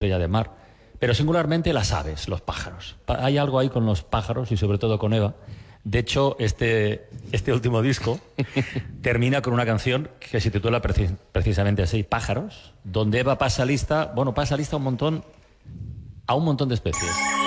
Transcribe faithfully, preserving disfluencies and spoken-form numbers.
estrella de mar, pero singularmente las aves, los pájaros. Hay algo ahí con los pájaros y sobre todo con Eva. De hecho, este, este último disco termina con una canción que se titula preci precisamente así, Pájaros, donde Eva pasa lista, bueno, pasa lista a un montón, a un montón de especies.